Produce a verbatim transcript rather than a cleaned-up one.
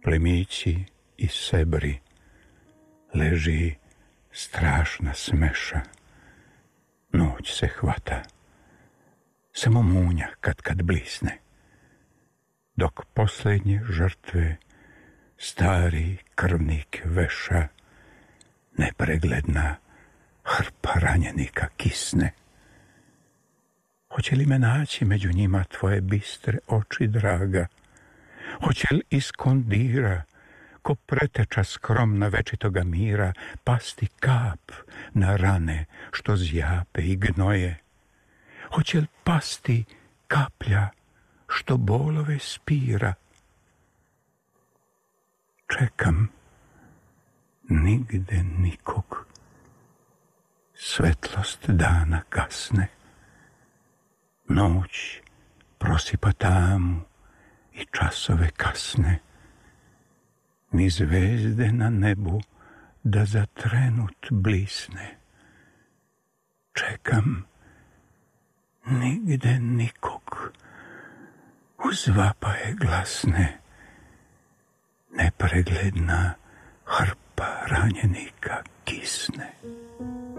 plemići i sebri, leži strašna smeša. Noć se hvata, samo munja kad kad blisne, dok posljednje žrtve stari krvnik veša, nepregledna hrpa ranjenika kisne. Hoće li me naći među njima tvoje bistre oči, draga? Hoće li iz kondira, ko preteča skromna večitoga mira, pasti kap na rane što zjape i gnoje? Hoće li pasti kaplja što bolove spira? Čekam, nigde nikog, svetlost dana kasne, noć prosipa tamu i časove kasne, ni zvezde na nebu da za trenut blisne. Čekam, nigde nikog, uz vapaje glasne, nepregledna hrpa ranjenika kisne.